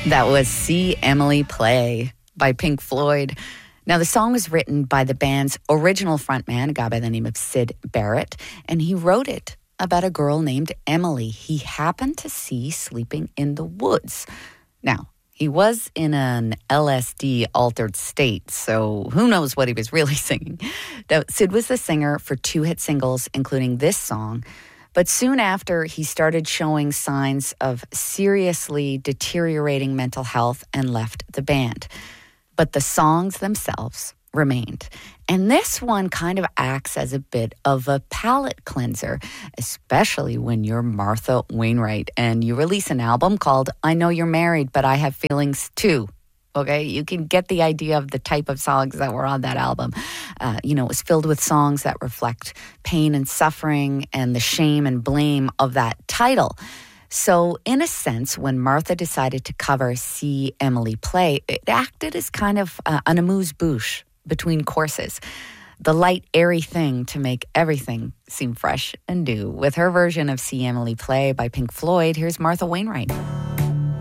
That was See Emily Play by Pink Floyd. Now, the song was written by the band's original frontman, a guy by the name of Syd Barrett, and he wrote it about a girl named Emily he happened to see sleeping in the woods. Now, he was in an LSD-altered state, so who knows what he was really singing. Now, Syd was the singer for 2 hit singles, including this song, but soon after, he started showing signs of seriously deteriorating mental health and left the band. But the songs themselves remained. And this one kind of acts as a bit of a palate cleanser, especially when you're Martha Wainwright and you release an album called I Know You're Married, But I Have Feelings Too. Okay, you can get the idea of the type of songs that were on that album. It was filled with songs that reflect pain and suffering and the shame and blame of that title. So, in a sense, when Martha decided to cover See Emily Play, it acted as kind of an amuse-bouche between courses. The light, airy thing to make everything seem fresh and new. With her version of See Emily Play by Pink Floyd, here's Martha Wainwright.